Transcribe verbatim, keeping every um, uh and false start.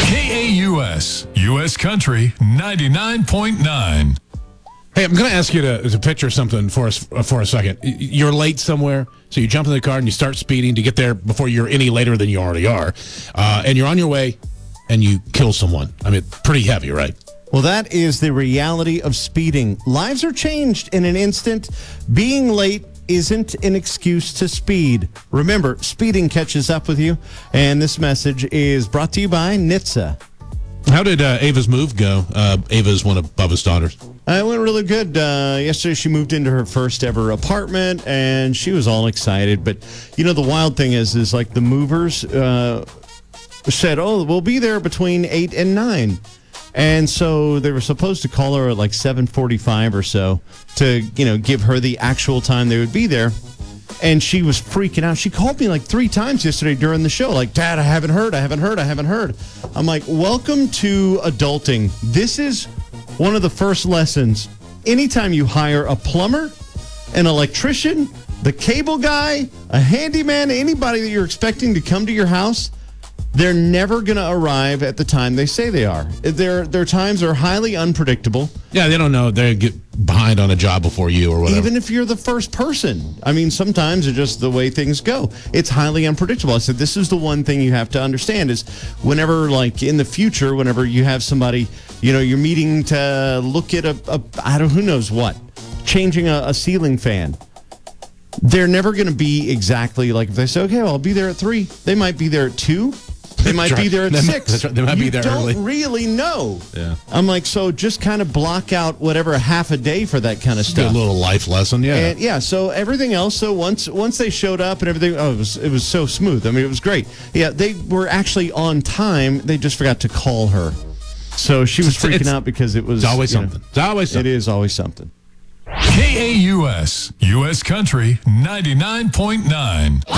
K A U S, U S Country ninety-nine point nine. Hey, I'm going to ask you to, to picture something for us for a second. You're late somewhere, so you jump in the car and you start speeding to get there before you're any later than you already are. Uh, and you're on your way, and you kill someone. I mean, pretty heavy, right? Well, that is the reality of speeding. Lives are changed in an instant. Being late isn't an excuse to speed. Remember, speeding catches up with you. And this message is brought to you by N H T S A. How did uh, Ava's move go? Uh, Ava is one of Bubba's daughters. Uh, it went really good. Uh, yesterday, she moved into her first ever apartment, and she was all excited. But, you know, the wild thing is, is like the movers uh, said, oh, we'll be there between eight and nine. And so they were supposed to call her at like seven forty-five or so to, you know, give her the actual time they would be there. And she was freaking out. She called me like three times yesterday during the show. Like, Dad, I haven't heard. I haven't heard. I haven't heard. I'm like, welcome to adulting. This is one of the first lessons. Anytime you hire a plumber, an electrician, the cable guy, a handyman, anybody that you're expecting to come to your house, they're never going to arrive at the time they say they are. Their their times are highly unpredictable. Yeah, they don't know. They get behind on a job before you or whatever. Even if you're the first person. I mean, sometimes it's just the way things go. It's highly unpredictable. I said, this is the one thing you have to understand is whenever, like, in the future, whenever you have somebody, you know, you're meeting to look at a, a I don't who knows what, changing a, a ceiling fan. They're never going to be exactly like if they say, okay, well, I'll be there at three. They might be there at two. They might be there at they six. Might, they might you be there don't early. really know. Yeah. I'm like, so just kind of block out whatever half a day for that kind of Just stuff. a little life lesson, yeah. And yeah, so everything else. So once once they showed up and everything, oh, it was it was so smooth. I mean, it was great. Yeah, they were actually on time. They just forgot to call her, so she was It's- freaking it's- out because it was It's always you know, something. It's always something. It is always something. K A U S, U S Country ninety-nine point nine.